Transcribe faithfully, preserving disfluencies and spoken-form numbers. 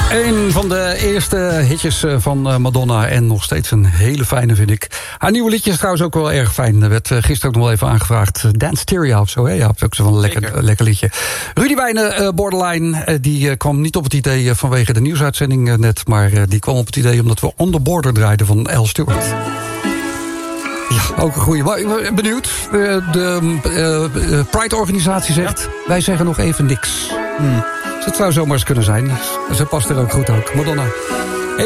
Een van de eerste hitjes van Madonna. En nog steeds een hele fijne, vind ik. Haar nieuwe liedje is trouwens ook wel erg fijn. Er werd gisteren ook nog wel even aangevraagd. Dance Stereo of zo, hè? Ja, ook zo'n lekker, lekker liedje. Rudy Wijnen, uh, Borderline, uh, die uh, kwam niet op het idee uh, vanwege de nieuwsuitzending uh, net. Maar uh, die kwam op het idee omdat we On The Border draaiden van Al Stewart. Ja, ook een goeie. Maar, benieuwd. De, de uh, Pride-organisatie zegt, ja. Wij zeggen nog even niks. Hmm. Dus het zou zomaar eens kunnen zijn. Dus dat past er ook goed ook. Madonna.